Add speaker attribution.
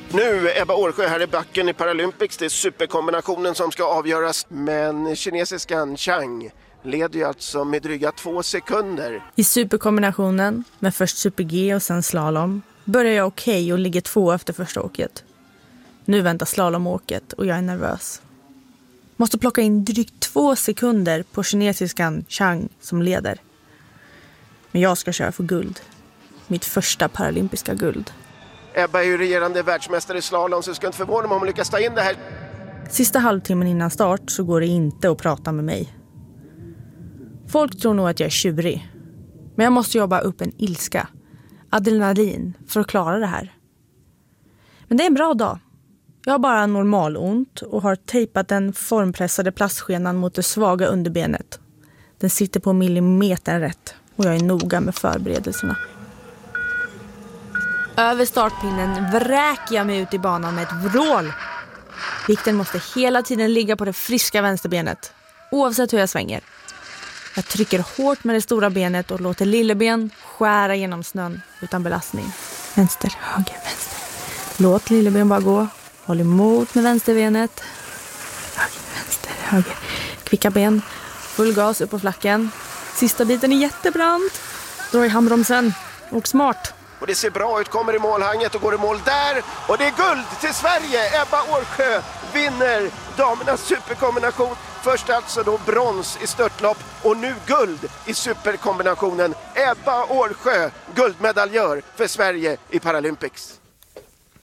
Speaker 1: Nu Ebba Årsjö här i backen i Paralympics. Det är superkombinationen som ska avgöras. Men kinesiskan Chang leder ju alltså med dryga 2 sekunder.
Speaker 2: I superkombinationen, med först super-G och sen slalom, börjar jag okej och ligger 2 efter första åket. Nu väntar slalomåket och jag är nervös. Måste plocka in drygt 2 sekunder på kinesiskan Chang som leder. Men jag ska köra för guld. Mitt första paralympiska guld.
Speaker 1: Ebba är ju regerande världsmästare i slalom, så jag ska inte förvåna mig om hon lyckas ta in det här.
Speaker 2: Sista halvtimmen innan start så går det inte att prata med mig. Folk tror nog att jag är tjurig. Men jag måste jobba upp en ilska, adrenalin, för att klara det här. Men det är en bra dag. Jag har bara normal ont och har tejpat den formpressade plastskenan mot det svaga underbenet. Den sitter på millimeter rätt och jag är noga med förberedelserna. Över startpinnen vräker jag mig ut i banan med ett vrål. Vikten måste hela tiden ligga på det friska vänsterbenet, oavsett hur jag svänger. Jag trycker hårt med det stora benet och låter lilleben skära genom snön utan belastning. Vänster, höger, vänster. Låt lilleben bara gå. Håll emot med vänsterbenet. Höger, vänster, höger. Kvicka ben. Full gas upp på flacken. Sista biten är jättebrant. Dra i handbromsen. Och smart.
Speaker 1: Och det ser bra ut, kommer i målhanget och går i mål där. Och det är guld till Sverige. Ebba Årsjö vinner damernas superkombination. Först alltså då brons i störtlopp och nu guld i superkombinationen. Ebba Årsjö, guldmedaljör för Sverige i Paralympics.